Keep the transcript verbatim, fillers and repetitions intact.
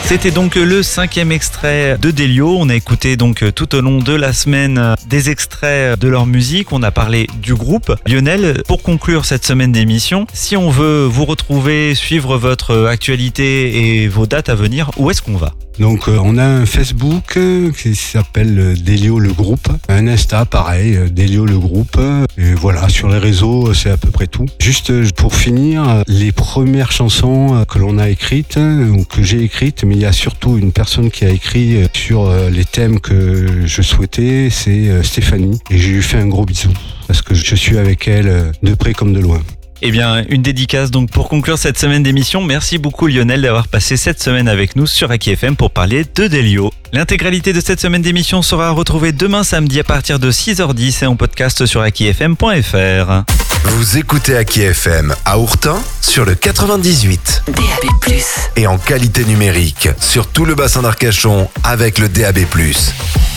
C'était donc le cinquième extrait de Delio. On a écouté donc tout au long de la semaine des extraits de leur musique. On a parlé du groupe. Lionel, pour conclure cette semaine d'émission, si on veut vous retrouver, suivre votre actualité et vos dates à venir, où est-ce qu'on va ? Donc euh, on a un Facebook euh, qui s'appelle Delio le groupe, un Insta pareil, euh, Delio le groupe, et voilà, sur les réseaux c'est à peu près tout. Juste euh, pour finir, les premières chansons que l'on a écrites, euh, ou que j'ai écrites, mais il y a surtout une personne qui a écrit euh, sur euh, les thèmes que je souhaitais, c'est euh, Stéphanie, et je lui fais un gros bisou, parce que je suis avec elle euh, de près comme de loin. Eh bien, une dédicace donc pour conclure cette semaine d'émission. Merci beaucoup Lionel d'avoir passé cette semaine avec nous sur A K F M pour parler de Delio. L'intégralité de cette semaine d'émission sera retrouvée demain samedi à partir de six heures dix et en podcast sur a k f m point f r. Vous écoutez A K F M à Ourtin sur le quatre-vingt-dix-huit. D A B plus. Et en qualité numérique sur tout le bassin d'Arcachon avec le D A B plus.